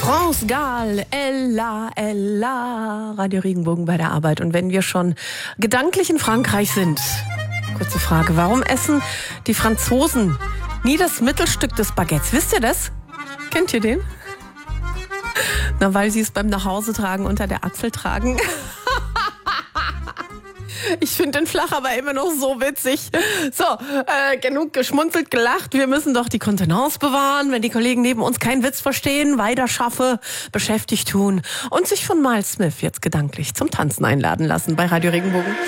France Gall, Ella, Ella, Radio Regenbogen bei der Arbeit. Und wenn wir schon gedanklich in Frankreich sind, kurze Frage, warum essen die Franzosen nie das Mittelstück des Baguettes? Wisst ihr das? Kennt ihr den? Na, weil sie es beim Nachhausetragen unter der Achsel tragen. Ich finde den Flach aber immer noch so witzig. So, genug geschmunzelt, gelacht. Wir müssen doch die Kontenance bewahren, wenn die Kollegen neben uns keinen Witz verstehen, weiter schaffe, beschäftigt tun und sich von Miles Smith jetzt gedanklich zum Tanzen einladen lassen bei Radio Regenbogen.